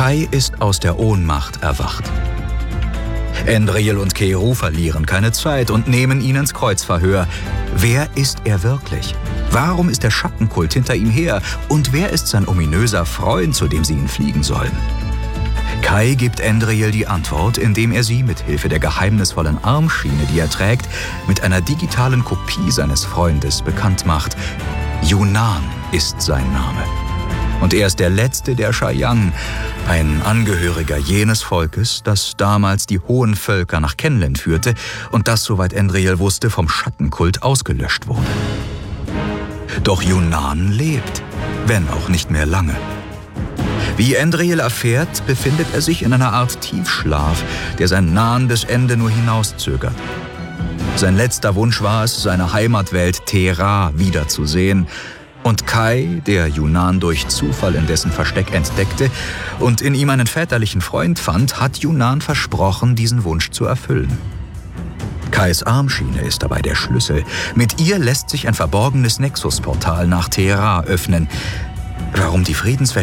Kai ist aus der Ohnmacht erwacht. Endril und Keru verlieren keine Zeit und nehmen ihn ins Kreuzverhör. Wer ist er wirklich? Warum ist der Schattenkult hinter ihm her? Und wer ist sein ominöser Freund, zu dem sie ihn fliegen sollen? Kai gibt Endril die Antwort, indem er sie mit Hilfe der geheimnisvollen Armschiene, die er trägt, mit einer digitalen Kopie seines Freundes bekannt macht. Yunnan ist sein Name. Und er ist der letzte der Cheyenne, ein Angehöriger jenes Volkes, das damals die hohen Völker nach Kenlen führte und das, soweit Endril wusste, vom Schattenkult ausgelöscht wurde. Doch Yunnan lebt, wenn auch nicht mehr lange. Wie Endril erfährt, befindet er sich in einer Art Tiefschlaf, der sein nahendes Ende nur hinauszögert. Sein letzter Wunsch war es, seine Heimatwelt Thera wiederzusehen. Und Kai, der Yunnan durch Zufall in dessen Versteck entdeckte und in ihm einen väterlichen Freund fand, hat Yunnan versprochen, diesen Wunsch zu erfüllen. Kais Armschiene ist dabei der Schlüssel. Mit ihr lässt sich ein verborgenes Nexus-Portal nach Thera öffnen. Warum die